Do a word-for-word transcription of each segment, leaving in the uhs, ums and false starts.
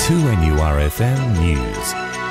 two N U R F M News.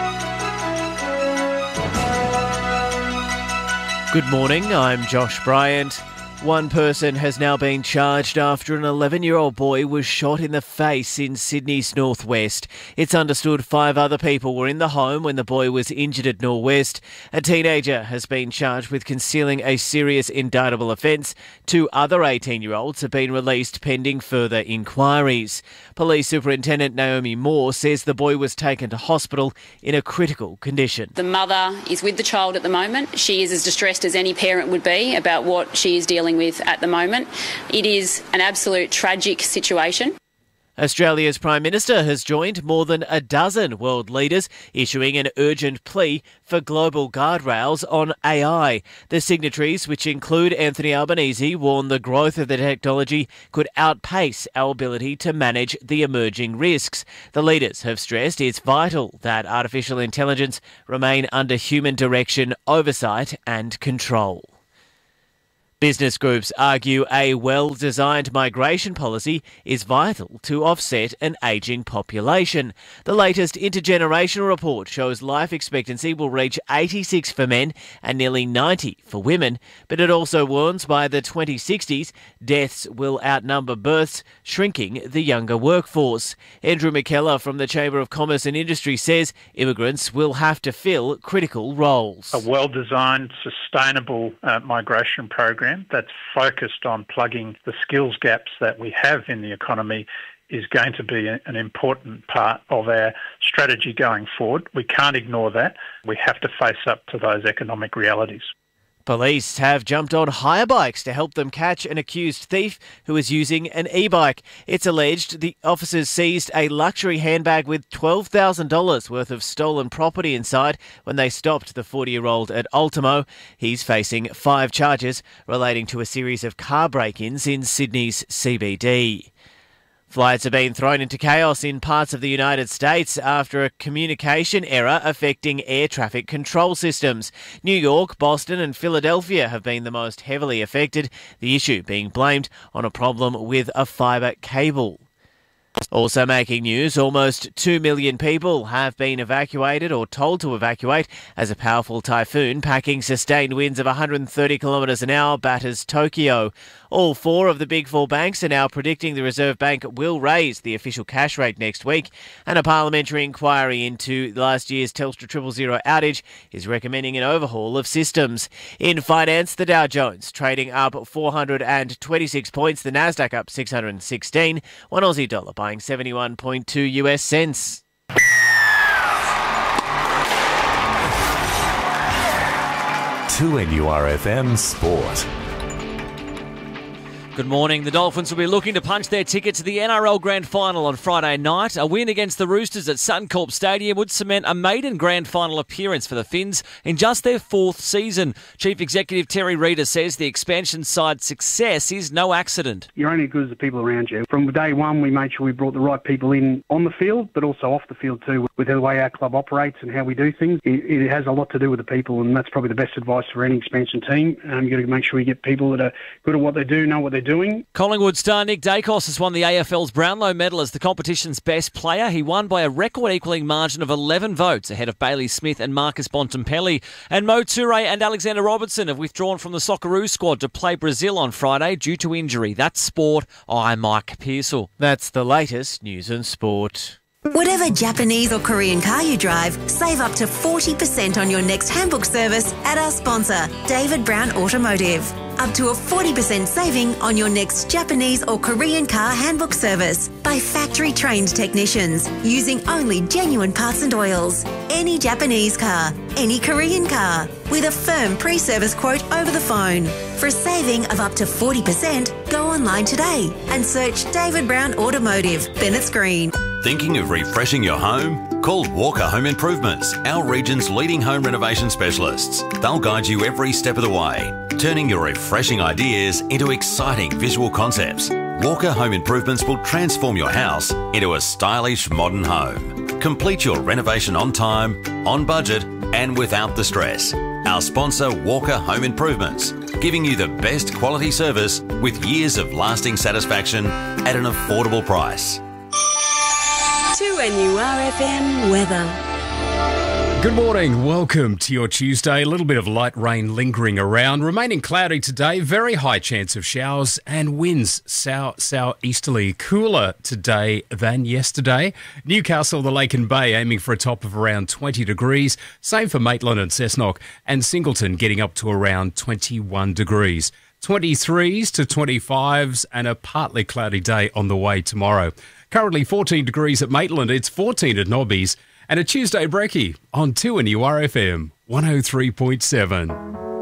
Good morning, I'm Josh Bryant. One person has now been charged after an eleven-year-old boy was shot in the face in Sydney's northwest. It's understood five other people were in the home when the boy was injured at Norwest. A teenager has been charged with concealing a serious indictable offence. Two other eighteen-year-olds have been released pending further inquiries. Police Superintendent Naomi Moore says the boy was taken to hospital in a critical condition. The mother is with the child at the moment. She is as distressed as any parent would be about what she is dealing with at the moment. It is an absolute tragic situation. Australia's Prime Minister has joined more than a dozen world leaders issuing an urgent plea for global guardrails on A I. The signatories, which include Anthony Albanese, warn the growth of the technology could outpace our ability to manage the emerging risks. The leaders have stressed it's vital that artificial intelligence remain under human direction, oversight and control. Business groups argue a well-designed migration policy is vital to offset an ageing population. The latest intergenerational report shows life expectancy will reach eighty-six for men and nearly ninety for women, but it also warns by the twenty sixties, deaths will outnumber births, shrinking the younger workforce. Andrew McKellar from the Chamber of Commerce and Industry says immigrants will have to fill critical roles. A well-designed, sustainable uh, migration program that's focused on plugging the skills gaps that we have in the economy is going to be an important part of our strategy going forward. We can't ignore that. We have to face up to those economic realities. Police have jumped on hire bikes to help them catch an accused thief who was using an e-bike. It's alleged the officers seized a luxury handbag with twelve thousand dollars worth of stolen property inside when they stopped the forty-year-old at Ultimo. He's facing five charges relating to a series of car break-ins in Sydney's C B D. Flights have been thrown into chaos in parts of the United States after a communication error affecting air traffic control systems. New York, Boston and Philadelphia have been the most heavily affected, the issue being blamed on a problem with a fibre cable. Also making news, almost two million people have been evacuated or told to evacuate as a powerful typhoon packing sustained winds of one hundred thirty kilometres an hour batters Tokyo. All four of the big four banks are now predicting the Reserve Bank will raise the official cash rate next week, and a parliamentary inquiry into last year's Telstra triple zero outage is recommending an overhaul of systems. In finance, the Dow Jones trading up four hundred twenty-six points, the Nasdaq up six hundred sixteen, one Aussie dollar buying seventy-one point two US cents. two N U R F M Sport. Good morning. The Dolphins will be looking to punch their ticket to the N R L Grand Final on Friday night. A win against the Roosters at Suncorp Stadium would cement a maiden Grand Final appearance for the Finns in just their fourth season. Chief Executive Terry Reader says the expansion side's success is no accident. You're only as good as the people around you. From day one, we made sure we brought the right people in on the field, but also off the field too, with the way our club operates and how we do things. It, it has a lot to do with the people, and that's probably the best advice for any expansion team. Um, you've got to make sure you get people that are good at what they do, know what they're doing. Collingwood star Nick Dacos has won the A F L's Brownlow medal as the competition's best player. He won by a record-equalling margin of eleven votes ahead of Bailey Smith and Marcus Bontempelli. And Mo Toure and Alexander Robertson have withdrawn from the Socceroos squad to play Brazil on Friday due to injury. That's sport. I'm Mike Pearsall. That's the latest news and sport. Whatever Japanese or Korean car you drive, save up to forty percent on your next handbook service at our sponsor, David Brown Automotive. Up to a forty percent saving on your next Japanese or Korean car handbook service by factory-trained technicians using only genuine parts and oils. Any Japanese car, any Korean car, with a firm pre-service quote over the phone. For a saving of up to forty percent, go online today and search David Brown Automotive, Bennett's Green. Thinking of refreshing your home? Call Walker Home Improvements, our region's leading home renovation specialists. They'll guide you every step of the way, turning your refreshing ideas into exciting visual concepts. Walker Home Improvements will transform your house into a stylish modern home. Complete your renovation on time, on budget, and without the stress. Our sponsor, Walker Home Improvements, giving you the best quality service with years of lasting satisfaction at an affordable price. two two N U R F M weather. Good morning. Welcome to your Tuesday. A little bit of light rain lingering around. Remaining cloudy today. Very high chance of showers and winds south southeasterly. Cooler today than yesterday. Newcastle, the Lake and Bay aiming for a top of around twenty degrees. Same for Maitland and Cessnock, and Singleton getting up to around twenty-one degrees. twenty-threes to twenty-fives and a partly cloudy day on the way tomorrow. Currently fourteen degrees at Maitland. It's fourteen at Nobbies. And a Tuesday brekkie on two N U R F M one oh three point seven.